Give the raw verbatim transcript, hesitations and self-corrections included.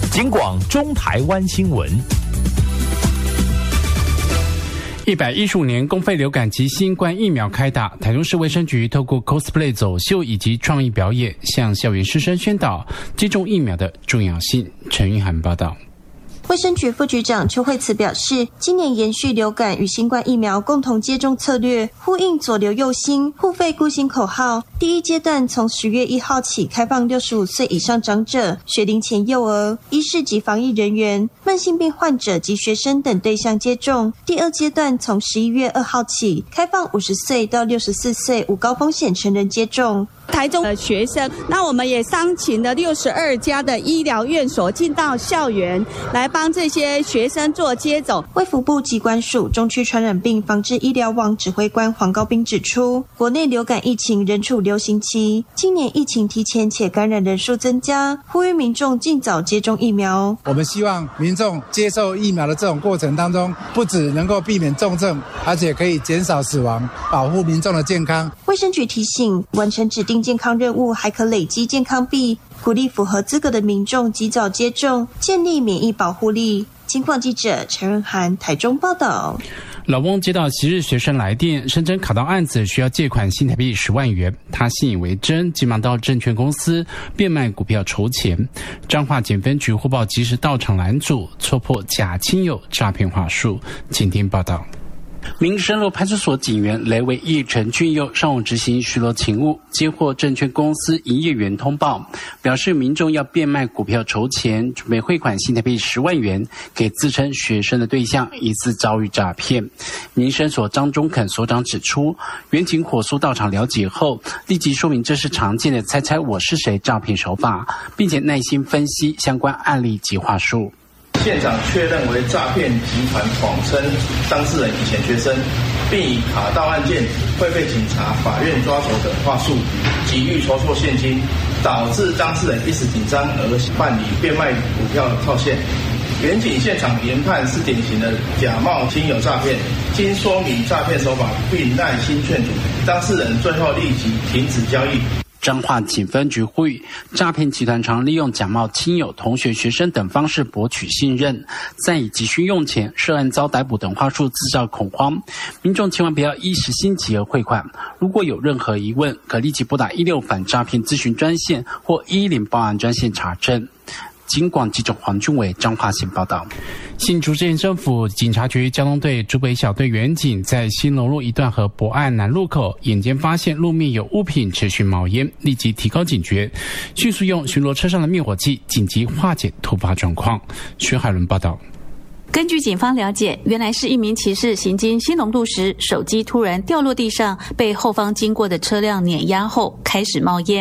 警广中台湾新闻。 一百一十五年公费流感及新冠疫苗开打，台中市卫生局透过 cosplay 走秀以及创意表演，向校园师生宣导接种疫苗的重要性。陈玉涵报道。 卫生局副局长邱惠慈表示，今年延续流感与新冠疫苗共同接种策略，呼应左流右新、互费顾新口号。第一阶段从十月一号起开放六十五岁以上长者、学龄前幼儿、医事及防疫人员、慢性病患者及学生等对象接种。第二阶段从十一月二号起开放五十岁到六十四岁无高风险成人接种。 台中的学生，那我们也商请了六十二家的医疗院所进到校园来帮这些学生做接种。 卫福部疾管署中区传染病防治医疗网指挥官黄高斌指出，国内流感疫情仍处流行期，今年疫情提前且感染人数增加，呼吁民众尽早接种疫苗。 我们希望民众接受疫苗的这种过程当中，不只能够避免重症，而且可以减少死亡，保护民众的健康。 卫生局提醒，完成指定健康任务还可累积健康币，鼓励符合资格的民众及早接种，建立免疫保护力。警广记者陈润涵台中报道。 老翁接到昔日学生来电，声称卡到案子需要借款新台币十万元，他信以为真，急忙到证券公司变卖股票筹钱。彰化检分局获报及时到场拦阻，戳破假亲友诈骗话术。请听报道。民生路派出所警员雷维义、陈俊佑上午执行巡逻勤务，接获证券公司营业员通报，表示民众要变卖股票筹钱，准备汇款新台币十万元给自称学生的对象，疑似遭遇诈骗。民生所张中肯所长指出，员警火速到场了解后，立即说明这是常见的猜猜我是谁诈骗手法，并且耐心分析相关案例及话术。 现场确认为诈骗集团谎称当事人以前学生，并以卡到案件会被警察、法院抓走等话术，急于筹措现金，导致当事人一时紧张而办理变卖股票套现。员警现场研判是典型的假冒亲友诈骗，经说明诈骗手法并耐心劝阻，当事人最后立即停止交易。 彰化警分局呼吁，诈骗集团常利用假冒亲友、同学、学生等方式博取信任，再以急需用钱、涉案遭逮捕等话术制造恐慌，民众千万不要一时兴起而汇款。如果有任何疑问，可立即拨打一六反诈骗咨询专线或一零报案专线查证。警广记者黄俊伟彰化县报道。新竹县政府警察局交通队竹北小队员警在新隆路一段和博爱南路口眼尖发现路面有物品持续冒烟，立即提高警觉，迅速用巡逻车上的灭火器紧急化解突发状况。薛海伦报道。 根据警方了解，原来是一名骑士行经新隆路时，手机突然掉落地上，被后方经过的车辆碾压后开始冒烟。